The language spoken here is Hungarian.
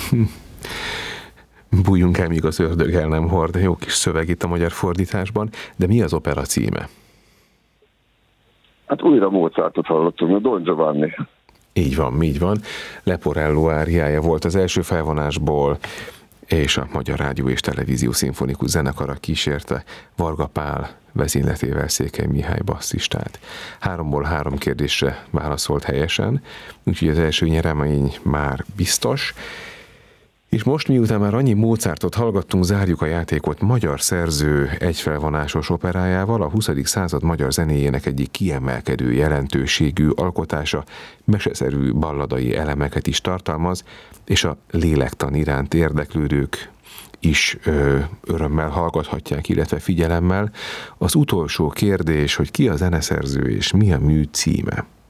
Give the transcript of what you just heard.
Bújjunk el, míg az ördög el nem hord. Jó kis szöveg itt a magyar fordításban, de mi az opera címe? Hát újra Mozartot hallottunk, a Don Giovanni. Így van. Leporello áriája volt az első felvonásból, és a Magyar Rádió és Televízió Szimfonikus Zenekara kísérte Varga Pál vezényletével Székely Mihály basszistát. 3-ból 3 kérdésre válaszolt helyesen, úgyhogy az első nyeremény már biztos. És most, miután már annyi Mozartot hallgattunk, zárjuk a játékot magyar szerző egyfelvonásos operájával, a 20. század magyar zenéjének egyik kiemelkedő jelentőségű alkotása, meseszerű balladai elemeket is tartalmaz, és a lélektan iránt érdeklődők is örömmel hallgathatják, illetve figyelemmel. Az utolsó kérdés, hogy ki a zeneszerző és mi a mű címe?